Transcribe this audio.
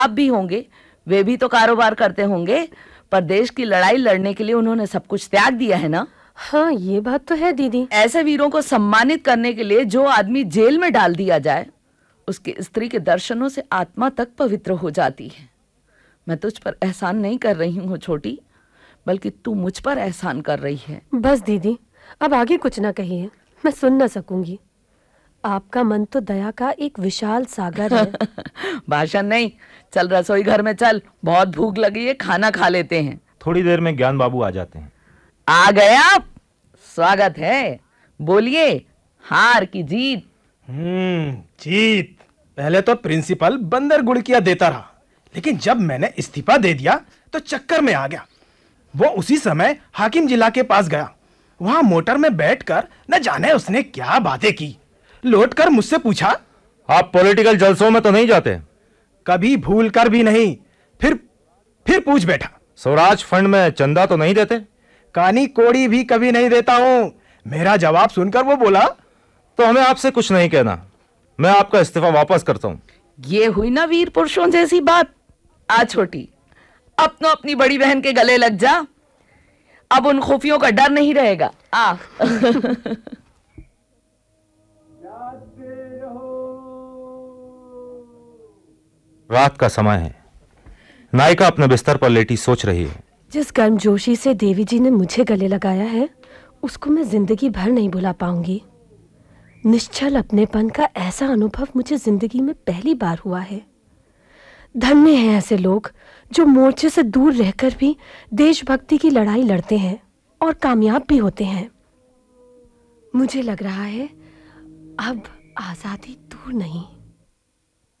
अब भी होंगे, वे भी तो कारोबार करते होंगे, पर देश की लड़ाई लड़ने के लिए उन्होंने सब कुछ त्याग दिया है ना। हाँ, ये बात तो है दीदी। ऐसे वीरों को सम्मानित करने के लिए जो आदमी जेल में डाल दिया जाए, उसकी स्त्री के दर्शनों से आत्मा तक पवित्र हो जाती है। मैं तुझ पर एहसान नहीं कर रही हूँ छोटी, बल्कि तू मुझ पर एहसान कर रही है। बस दीदी, अब आगे कुछ ना कहिए, मैं सुन ना सकूंगी। आपका मन तो दया का एक विशाल सागर है। भाषण नहीं, चल रसोई घर में चल, बहुत भूख लगी है, खाना खा लेते हैं। थोड़ी देर में ज्ञान बाबू आ जाते हैं। आ गए आप, स्वागत है। बोलिए, हार की जीत? जीत। पहले तो प्रिंसिपल बंदर गुड़किया देता रहा, लेकिन जब मैंने इस्तीफा दे दिया तो चक्कर में आ गया। वो उसी समय हाकिम जिला के पास गया। वहां मोटर में बैठकर न जाने उसने क्या बातें की। लौटकर मुझसे पूछा, आप पॉलिटिकल जलसों में तो नहीं जाते? कभी भूल कर भी नहीं। फिर पूछ बैठा, स्वराज फंड में चंदा तो नहीं देते? कानी कोड़ी भी कभी नहीं देता हूं। मेरा जवाब सुनकर वो बोला, तो हमें आपसे कुछ नहीं कहना, मैं आपका इस्तीफा वापस करता हूं। ये हुई ना वीर पुरुषों जैसी बात। आ छोटी, अब तो अपनी बड़ी बहन के गले लग जा, अब उन खुफियों का डर नहीं रहेगा। आ रात का समय है। नायिका अपने बिस्तर पर लेटी सोच रही है। जिस गर्मजोशी से देवी जी ने मुझे गले लगाया है, उसको मैं जिंदगी भर नहीं भुला पाऊंगी। निश्चल अपनेपन का ऐसा अनुभव मुझे जिंदगी में पहली बार हुआ है। धन्य हैं ऐसे लोग जो मोर्चे से दूर रहकर भी देशभक्ति की लड़ाई लड़ते हैं और कामयाब भी होते हैं। मुझे लग रहा है अब आजादी दूर नहीं,